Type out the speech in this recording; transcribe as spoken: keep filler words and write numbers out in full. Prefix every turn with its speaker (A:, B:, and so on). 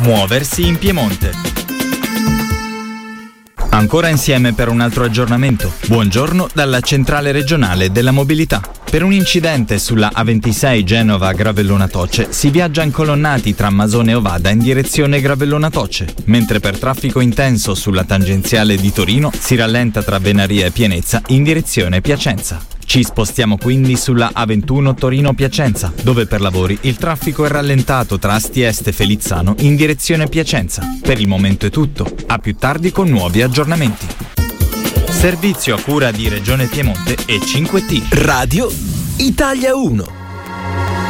A: Muoversi in Piemonte. Ancora insieme per un altro aggiornamento. Buongiorno dalla centrale regionale della mobilità. Per un incidente sulla A ventisei Genova-Gravellona Toce si viaggia incolonnati tra Masone e Ovada in direzione Gravellona Toce, mentre per traffico intenso sulla tangenziale di Torino si rallenta tra Venaria e Pienezza in direzione Piacenza. Ci spostiamo quindi sulla A ventuno Torino-Piacenza, dove per lavori il traffico è rallentato tra Asti Est e Felizzano in direzione Piacenza. Per il momento è tutto, a più tardi con nuovi aggiornamenti. Servizio a cura di Regione Piemonte e cinque T.
B: Radio Italia uno.